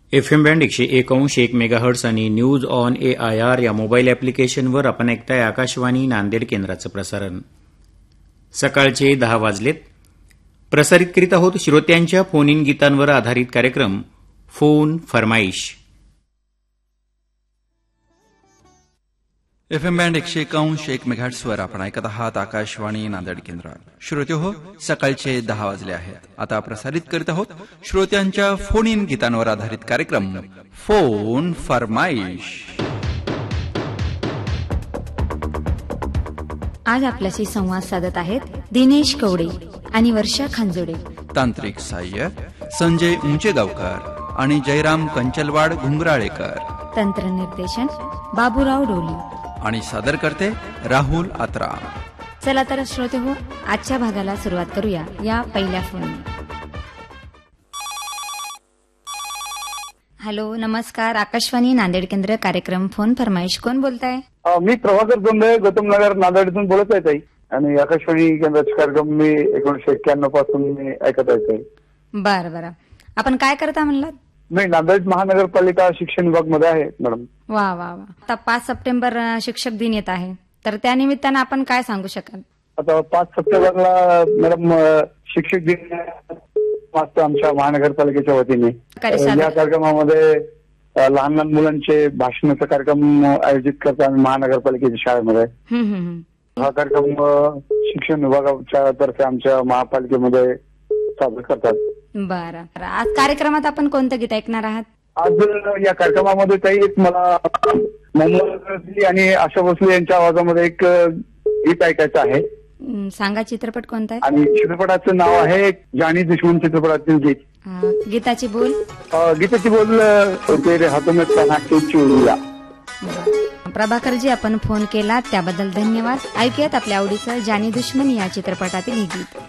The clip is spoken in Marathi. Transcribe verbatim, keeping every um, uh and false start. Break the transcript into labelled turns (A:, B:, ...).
A: एफ एम बँड एकशे एक अंश एक मेगाहर्ट्स आणि news on A I R या मोबाईल ॲप्लिकेशनवर आपण ऐकताय आकाशवाणी नांदेड केंद्राचं प्रसारण. सकाळचे दहा वाजलेत. प्रसारित करीत आहोत श्रोत्यांच्या फोन इन गीतांवर आधारित कार्यक्रम फोन फरमाईश.
B: एफ एम बँड एकशे एक अंश एक मेगाहर्ट्सवर आपण ऐकत आहात आकाशवाणी नांदेड केंद्र. श्रोते हो, सकाळचे दहा वाजले आहेत. आता प्रसारित करीत आहोत श्रोत्यांच्या फोन इन गीतांवर आधारित कार्यक्रम फोन फरमाईश.
C: आज आपल्याशी संवाद साधत आहेत दिनेश कवडे आणि वर्षा खांजोडे.
B: तांत्रिक सहाय्य संजय उंचेगावकर आणि जयराम कंचलवाड घुंगराळेकर.
C: तंत्रनिर्देशन बाबूराव डोली
B: आणि सादर करते राहुल आत्रा.
C: चला तर श्रोते हो, आजच्या भागाला सुरुवात करूया या पहिल्या फोन. हॅलो, नमस्कार. आकाशवाणी नांदेड केंद्र कार्यक्रम फोन फरमाईश. कोण बोलताय?
D: मी प्रभाकर जोंधळे गौतम नगर नांदेडतून बोलत आहे ताई. आणि आकाशवाणी केंद्राचे कार्यक्रम मी एकोणीशे एक्क्याण्णव पासून मी ऐकत आहे.
C: बरं बरं. आपण काय करता म्हणलात?
D: मी नांदेड महानगरपालिका शिक्षण विभाग मध्ये आहे मॅडम.
C: वा वा वा. आता पाच सप्टेंबर शिक्षक दिन येत आहे, तर त्या निमित्तानं आपण काय सांगू शकाल?
D: आता पाच सप्टेंबरला मॅडम शिक्षक दिन असतो आमच्या महानगरपालिकेच्या वतीने. या कार्यक्रमामध्ये लहान लहान मुलांचे भाषणाचा कार्यक्रम आयोजित करतो आम्ही महानगरपालिकेच्या शाळेमध्ये. हा कार्यक्रम शिक्षण विभागाच्या तर्फे आमच्या महापालिकेमध्ये सादर करतात.
C: बरं. आज कार्यक्रमात आपण कोणतं गीत ऐकणार आहात?
D: आज या कार्यक्रमामध्ये काही एक मला मोहम्मद आणि आशा भोसले यांच्या आवाजामध्ये एक गीत ऐकायचं आहे.
C: सांगा, चित्रपट कोणता आहे?
D: आणि चित्रपटाचं नाव आहे जानी दुश्मन चित्रपटातील गीत.
C: गीताची बोल?
D: गीताची बोल तेरे हातों में पहना के चूड़ियां.
C: प्रभाकरजी, आपण फोन केला त्याबद्दल धन्यवाद. ऐकूयात आपल्या आवडीचं जानी दुश्मन या चित्रपटातील हे गीत.